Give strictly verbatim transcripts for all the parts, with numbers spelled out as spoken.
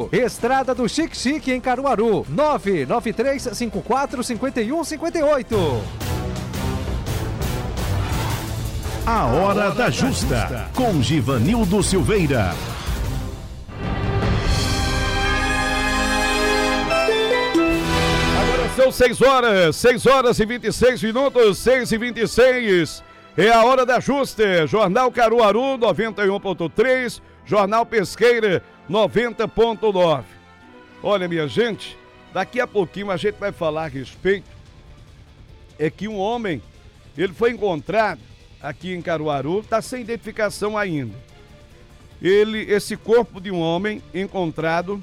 Estrada do Chique Chique em Caruaru, nove nove três cinco quatro cinco um cinco oito. A Hora da Justa, com Givanildo Silveira. Agora são seis horas, seis horas e vinte e seis minutos, seis e vinte e seis. É a Hora da Justa, Jornal Caruaru noventa e um ponto três, Jornal Pesqueira noventa ponto nove. Olha, minha gente, daqui a pouquinho a gente vai falar a respeito. É que um homem, ele foi encontrado aqui em Caruaru, está sem identificação ainda. Ele, esse corpo de um homem encontrado,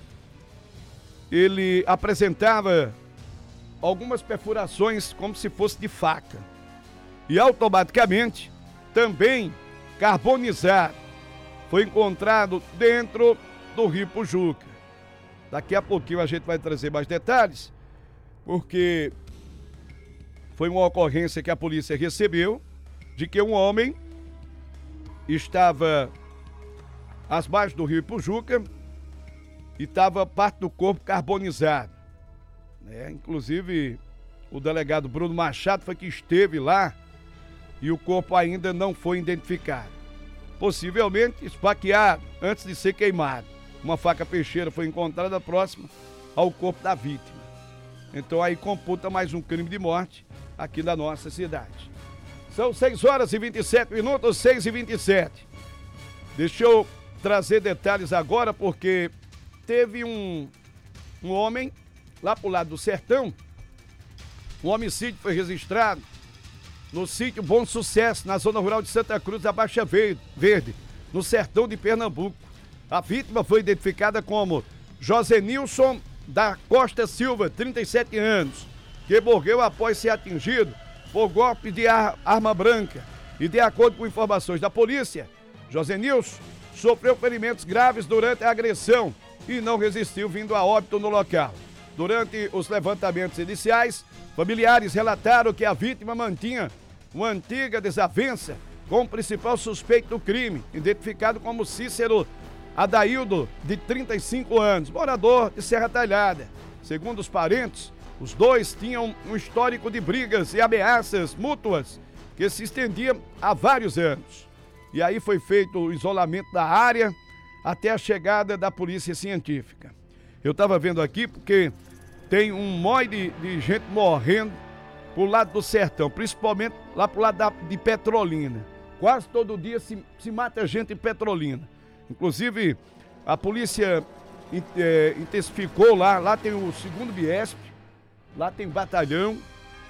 ele apresentava algumas perfurações como se fosse de faca. E automaticamente, também carbonizado, foi encontrado dentro do Rio Pujuca. Daqui a pouquinho a gente vai trazer mais detalhes, porque foi uma ocorrência que a polícia recebeu de que um homem estava às margens do Rio Pujuca e estava parte do corpo carbonizado. É, inclusive, o delegado Bruno Machado foi que esteve lá e o corpo ainda não foi identificado. Possivelmente esfaqueado antes de ser queimado. Uma faca peixeira foi encontrada próxima ao corpo da vítima. Então aí computa mais um crime de morte aqui na nossa cidade. São seis horas e vinte e sete minutos, seis e vinte e sete. Deixa eu trazer detalhes agora, porque teve um, um homem lá pro lado do sertão. Um homicídio foi registrado no sítio Bom Sucesso, na zona rural de Santa Cruz da Baixa Verde, no sertão de Pernambuco. A vítima foi identificada como Josenilson da Costa Silva, trinta e sete anos, que morreu após ser atingido por golpe de ar, arma branca. E de acordo com informações da polícia, Josenilson sofreu ferimentos graves durante a agressão e não resistiu, vindo a óbito no local. Durante os levantamentos iniciais, familiares relataram que a vítima mantinha uma antiga desavença com o principal suspeito do crime, identificado como Cícero Adaildo, de trinta e cinco anos, morador de Serra Talhada. Segundo os parentes, os dois tinham um histórico de brigas e ameaças mútuas que se estendia há vários anos. E aí foi feito o isolamento da área até a chegada da polícia científica. Eu estava vendo aqui porque tem um monte de, de gente morrendo pro lado do sertão, principalmente lá pro lado da, de Petrolina. Quase todo dia se, se mata gente em Petrolina. Inclusive, a polícia é, intensificou lá, lá tem o segundo Biesp, lá tem batalhão,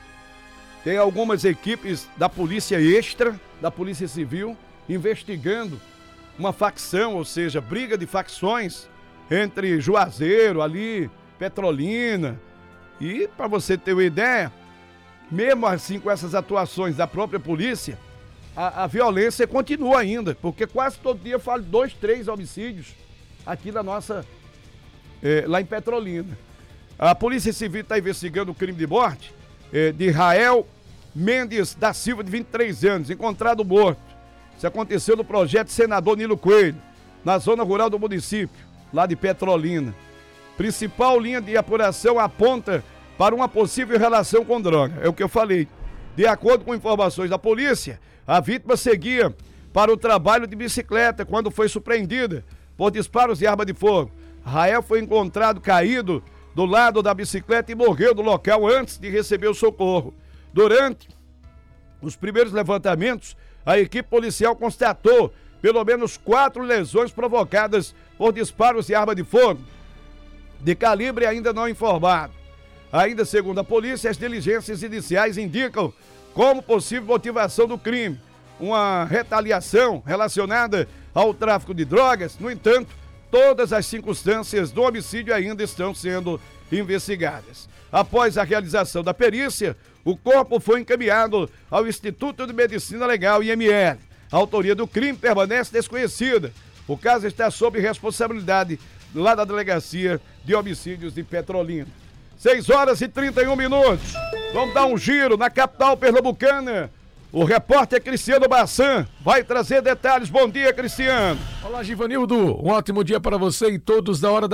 tem algumas equipes da polícia extra, da polícia civil, investigando uma facção, ou seja, briga de facções entre Juazeiro, ali, Petrolina. E, para você ter uma ideia, mesmo assim com essas atuações da própria polícia, a, a violência continua ainda, porque quase todo dia falo dois, três homicídios aqui na nossa, é, lá em Petrolina. A Polícia Civil está investigando o crime de morte é, de Rael Mendes da Silva, de vinte e três anos, encontrado morto. Isso aconteceu no projeto Senador Nilo Coelho, na zona rural do município, lá de Petrolina. Principal linha de apuração aponta para uma possível relação com droga. É o que eu falei. De acordo com informações da polícia, a vítima seguia para o trabalho de bicicleta quando foi surpreendida por disparos de arma de fogo. Rael foi encontrado caído do lado da bicicleta e morreu no local antes de receber o socorro. Durante os primeiros levantamentos, a equipe policial constatou pelo menos quatro lesões provocadas por disparos de arma de fogo, de calibre ainda não informado. Ainda segundo a polícia, as diligências iniciais indicam como possível motivação do crime uma retaliação relacionada ao tráfico de drogas. No entanto, todas as circunstâncias do homicídio ainda estão sendo investigadas. Após a realização da perícia, o corpo foi encaminhado ao Instituto de Medicina Legal, I M L. A autoria do crime permanece desconhecida. O caso está sob responsabilidade lá da Delegacia de Homicídios de Petrolina. seis horas e trinta e um minutos. Vamos dar um giro na capital pernambucana. O repórter Cristiano Bassan vai trazer detalhes. Bom dia, Cristiano. Olá, Givanildo. Um ótimo dia para você e todos da Hora da